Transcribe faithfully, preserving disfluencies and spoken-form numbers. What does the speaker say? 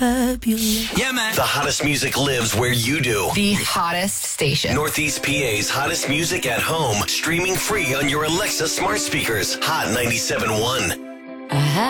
fabulous. Yeah, man. The hottest music lives where you do. The hottest station. Northeast P A's hottest music at home, streaming free on your Alexa smart speakers. Hot ninety-seven point one.